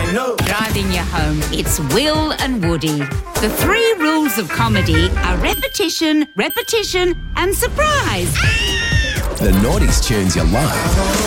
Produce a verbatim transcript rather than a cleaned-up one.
no. Driving you home, it's Will and Woody. The three rules of comedy are repetition, repetition and surprise. The noughties tunes you love.